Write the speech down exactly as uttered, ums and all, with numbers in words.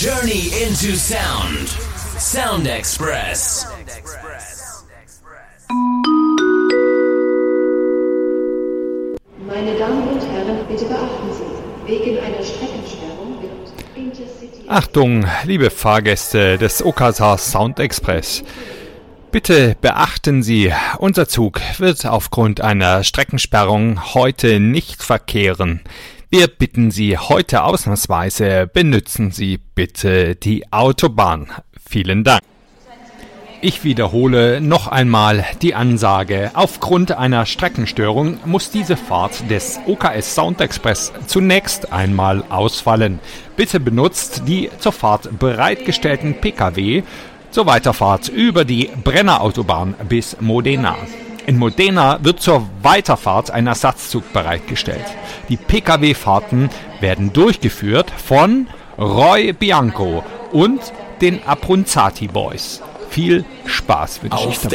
Journey into Sound. Sound Express. Meine Damen und Herren, bitte beachten Sie, wegen einer Streckensperrung wird Intercity... Achtung, liebe Fahrgäste des O K S H Sound Express. Bitte beachten Sie, unser Zug wird aufgrund einer Streckensperrung heute nicht verkehren. Wir bitten Sie heute ausnahmsweise, benutzen Sie bitte die Autobahn. Vielen Dank. Ich wiederhole noch einmal die Ansage. Aufgrund einer Streckenstörung muss diese Fahrt des O K S Sound Express zunächst einmal ausfallen. Bitte benutzt die zur Fahrt bereitgestellten P K W zur Weiterfahrt über die Brennerautobahn bis Modena. In Modena wird zur Weiterfahrt ein Ersatzzug bereitgestellt. Die P K W-Fahrten werden durchgeführt von Roy Bianco und den Abruzzati Boys. Viel Spaß wünsche ich dabei.